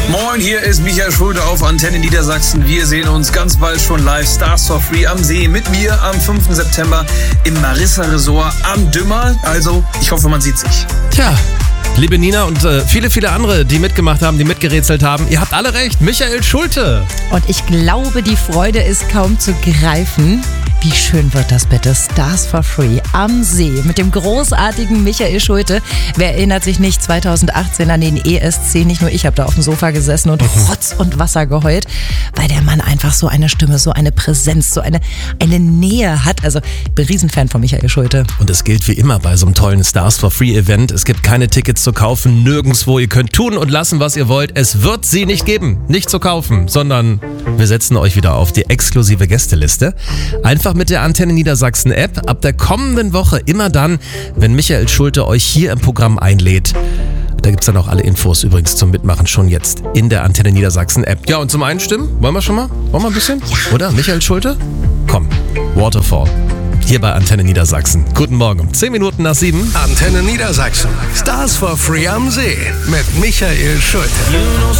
Moin, hier ist Michael Schulte auf Antenne Niedersachsen. Wir sehen uns ganz bald schon live, Stars for Free am See, mit mir am 5. September im Marissa Resort am Dümmer. Also, ich hoffe, man sieht sich. Tja, liebe Nina und viele, viele andere, die mitgemacht haben, die mitgerätselt haben, ihr habt alle recht, Michael Schulte. Und ich glaube, die Freude ist kaum zu greifen. Wie schön wird das bitte? Stars for Free am See mit dem großartigen Michael Schulte. Wer erinnert sich nicht 2018 an den ESC? Nicht nur ich habe da auf dem Sofa gesessen und Rotz und Wasser geheult, weil der Mann einfach so eine Stimme, so eine Präsenz, so eine Nähe hat. Also ich bin Riesenfan von Michael Schulte. Und es gilt wie immer bei so einem tollen Stars for Free Event. Es gibt keine Tickets zu kaufen, nirgendwo. Ihr könnt tun und lassen, was ihr wollt. Es wird sie nicht geben, nicht zu kaufen, sondern wir setzen euch wieder auf die exklusive Gästeliste. Einfach mit der Antenne Niedersachsen App. Ab der kommenden Woche immer dann, wenn Michael Schulte euch hier im Programm einlädt. Da gibt es dann auch alle Infos übrigens zum Mitmachen schon jetzt in der Antenne Niedersachsen App. Ja, und zum Einstimmen, wollen wir schon mal? Wollen wir ein bisschen? Ja. Oder? Michael Schulte? Komm, Waterfall. Hier bei Antenne Niedersachsen. Guten Morgen um 10 Minuten nach 7. Antenne Niedersachsen. Stars for Free am See mit Michael Schulte.